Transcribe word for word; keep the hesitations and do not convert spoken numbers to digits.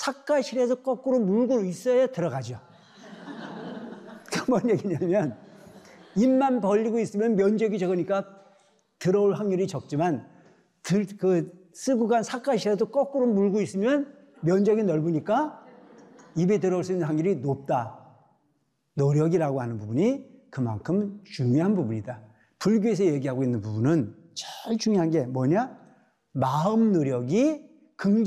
삿갓이라서 거꾸로 물고 있어야 들어가죠. 뭔 얘기냐면 입만 벌리고 있으면 면적이 적으니까 들어올 확률이 적지만 들, 그 쓰고 간 삿갓이라도 거꾸로 물고 있으면 면적이 넓으니까 입에 들어올 수 있는 확률이 높다. 노력이라고 하는 부분이 그만큼 중요한 부분이다. 불교에서 얘기하고 있는 부분은 제일 중요한 게 뭐냐? 마음 노력이 긍정